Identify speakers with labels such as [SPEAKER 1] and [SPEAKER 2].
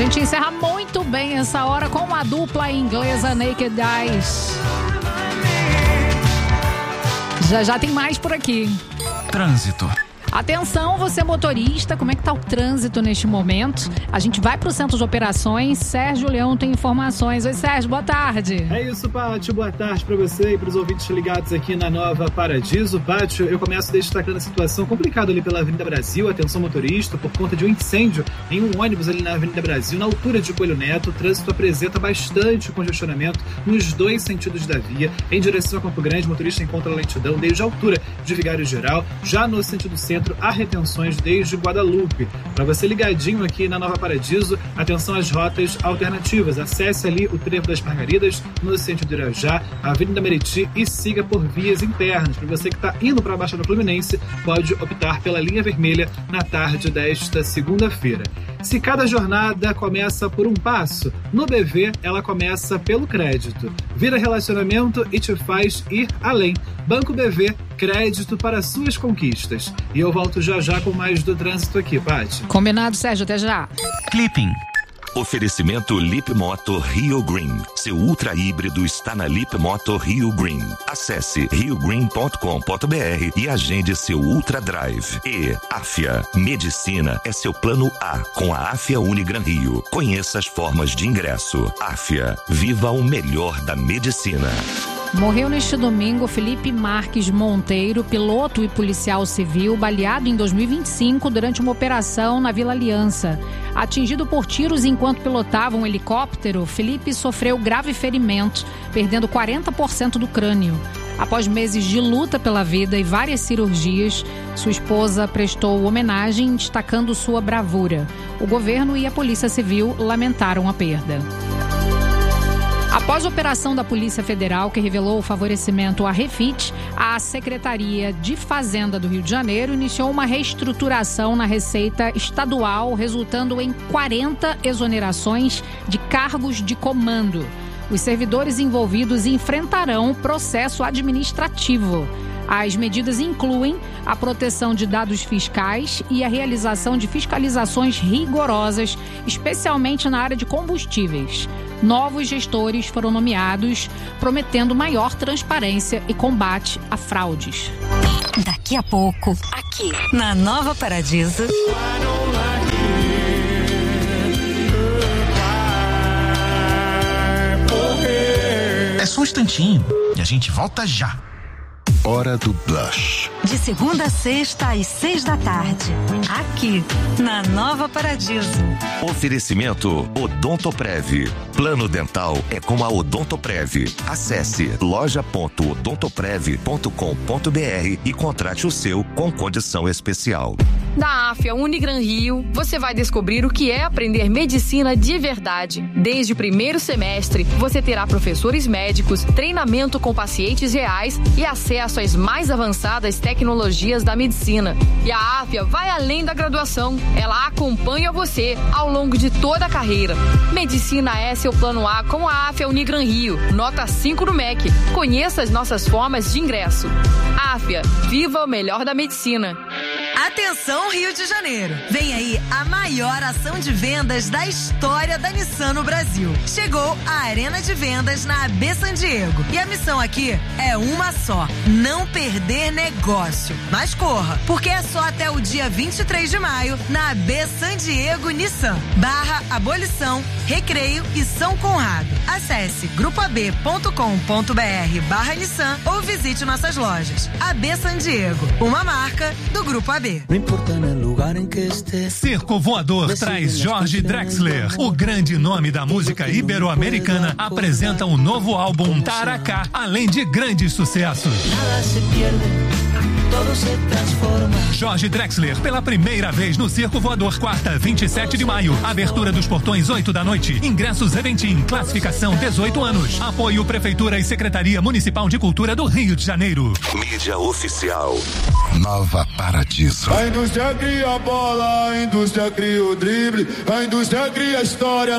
[SPEAKER 1] gente encerra muito bem essa hora com a dupla inglesa Naked Eyes. Já tem mais por aqui.
[SPEAKER 2] Trânsito.
[SPEAKER 1] Atenção, você motorista, como é que tá o trânsito neste momento? A gente vai pro centro de operações. Sérgio Leão tem informações. Oi, Sérgio, boa tarde.
[SPEAKER 3] É isso, Pátio. Boa tarde para você e para os ouvintes ligados aqui na Nova Paradiso. Pátio, eu começo destacando a situação complicada ali pela Avenida Brasil. Atenção, motorista, por conta de um incêndio em um ônibus ali na Avenida Brasil, na altura de Coelho Neto. O trânsito apresenta bastante congestionamento nos dois sentidos da via. Em direção a Campo Grande, o motorista encontra lentidão desde a altura de Vigário Geral. Já no sentido centro, há retenções desde Guadalupe. Para você ligadinho aqui na Nova Paradiso, atenção às rotas alternativas. Acesse ali o Trevo das Margaridas, no sentido Irajá, a Avenida Meriti e siga por vias internas. Para você que está indo para a Baixada Fluminense, pode optar pela linha vermelha na tarde desta segunda-feira. Se cada jornada começa por um passo, no BV ela começa pelo crédito. Vira relacionamento e te faz ir além. Banco BV, crédito para suas conquistas. E eu volto já com mais do trânsito aqui, Paty.
[SPEAKER 1] Combinado, Sérgio, até já.
[SPEAKER 2] Clipping.
[SPEAKER 4] Oferecimento Lip Moto Rio Green. Seu ultra híbrido está na Lip Moto Rio Green. Acesse riogreen.com.br e agende seu Ultra Drive. E Afia. Medicina é seu plano A com a Afia Unigran Rio. Conheça as formas de ingresso. Afia. Viva o melhor da medicina.
[SPEAKER 1] Morreu neste domingo Felipe Marques Monteiro, piloto e policial civil, baleado em 2025 durante uma operação na Vila Aliança. Atingido por tiros enquanto pilotava um helicóptero, Felipe sofreu grave ferimento, perdendo 40% do crânio. Após meses de luta pela vida e várias cirurgias, sua esposa prestou homenagem, destacando sua bravura. O governo e a Polícia Civil lamentaram a perda. Após a operação da Polícia Federal, que revelou o favorecimento à Refit, a Secretaria de Fazenda do Rio de Janeiro iniciou uma reestruturação na Receita Estadual, resultando em 40 exonerações de cargos de comando. Os servidores envolvidos enfrentarão processo administrativo. As medidas incluem a proteção de dados fiscais e a realização de fiscalizações rigorosas, especialmente na área de combustíveis. Novos gestores foram nomeados, prometendo maior transparência e combate a fraudes.
[SPEAKER 5] Daqui a pouco, aqui na Nova Paradiso.
[SPEAKER 2] É só um instantinho e a gente volta já.
[SPEAKER 6] Hora do Blush.
[SPEAKER 5] De segunda a sexta às 6 da tarde. Aqui, na Nova Paradiso.
[SPEAKER 4] Oferecimento Odontoprev. Plano dental é com a Odontoprev. Acesse loja.odontoprev.com.br e contrate o seu com condição especial.
[SPEAKER 7] Na Afia Unigran Rio, você vai descobrir o que é aprender medicina de verdade. Desde o primeiro semestre, você terá professores médicos, treinamento com pacientes reais e acesso às mais avançadas tecnologias da medicina. E a Afia vai além da graduação. Ela acompanha você ao longo de toda a carreira. Medicina é seu plano A com a Afia Unigran Rio. Nota 5 no MEC. Conheça as nossas formas de ingresso. Afia, viva o melhor da medicina.
[SPEAKER 5] Atenção, Rio de Janeiro! Vem aí a maior ação de vendas da história da Nissan no Brasil. Chegou a Arena de Vendas na AB San Diego. E a missão aqui é uma só: não perder negócio. Mas corra, porque é só até o dia 23 de maio na AB San Diego Nissan, /Abolição, Recreio e São Conrado. Acesse grupoab.com.br/Nissan ou visite nossas lojas. AB San Diego, uma marca do Grupo AB.
[SPEAKER 8] Circo Voador traz Jorge Drexler. O grande nome da música ibero-americana apresenta um novo álbum Taracá, além de grandes sucessos. Jorge Drexler, pela primeira vez no Circo Voador, quarta, 27 de maio. Abertura dos portões, 8 da noite. Ingressos Eventim, classificação 18 anos. Apoio Prefeitura e Secretaria Municipal de Cultura do Rio de Janeiro.
[SPEAKER 4] Mídia oficial.
[SPEAKER 6] Nova Paradiso.
[SPEAKER 9] A indústria cria a bola, a indústria cria o drible, a indústria cria a história.